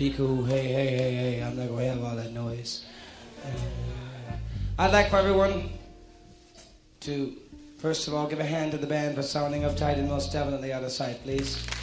be cool. Hey, hey, hey, hey. I'm not going to have all that noise. I'd like for everyone to, first of all, give a hand to the band for sounding uptight and most definitely out of sight, please.